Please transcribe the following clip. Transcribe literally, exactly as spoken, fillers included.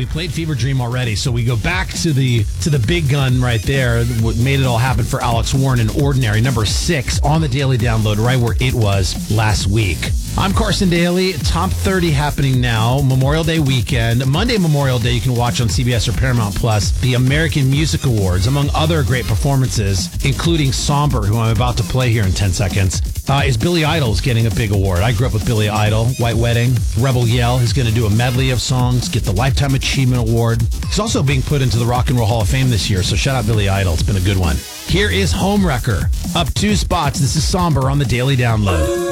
played Fever Dream already, so we go back to the to the big gun right there. What made it all happen for Alex Warren and Ordinary, number six on the Daily Download, right where it was last week. I'm Carson Daly. Top thirty happening now. Memorial Day weekend. Monday, Memorial Day, you can watch on C B S or Paramount Plus the American Music Awards, among other great performances, including Somber, who I'm about to play here in ten seconds. Uh, is Billy Idol's getting a big award. I grew up with Billy Idol. White Wedding. Rebel Yell is going to do a medley of songs, get the Lifetime Achievement Award. He's also being put into the Rock and Roll Hall of Fame this year, so shout out Billy Idol. It's been a good one. Here is Homewrecker. Up two spots. This is Somber on the Daily Download.